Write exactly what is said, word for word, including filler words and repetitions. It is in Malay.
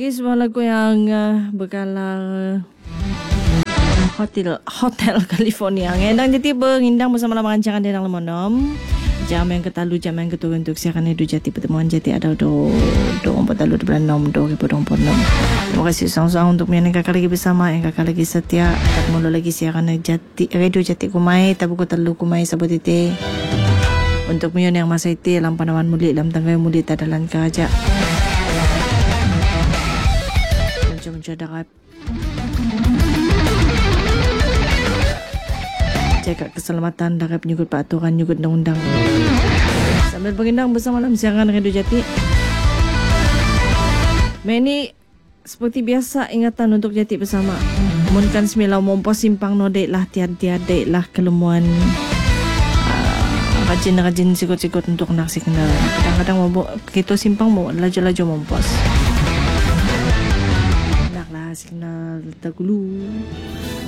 lagi sebuah lagu yang uh, berkalar Hotel Hotel California. Ngendang jati berindang bersama lama rancangan dia dalam monom. Jam yang ketalu, jam yang keturun untuk siaran hidup jati pertemuan jati ada do do empat talu bulan enam do ribu dua puluh enam. Terima kasih sang-sang untuk yang kakak lagi bersama, yang kakak lagi setia. Tak mula lagi siaran jati radio jati kumai, tabu ketalu kumai sabut tete. Untuk mion yang masa itu dalam panawan mulik dalam tangga mulik tadalan kerja. Mencari darab. Jaga keselamatan darab menyugut peraturan menyugut undang-undang. Sambil berindang bersama dalam siaran Radio Jati. Meni seperti biasa ingatan untuk Jati bersama. Munkan semilau mompos simpang nodek lah tiad-tiadek lah kelemuan. Rajin-rajin sikut-sikut untuk nak signal. Kadang-kadang mau kita simpang mau laju-laju mompos. Naklah signal tak gulu.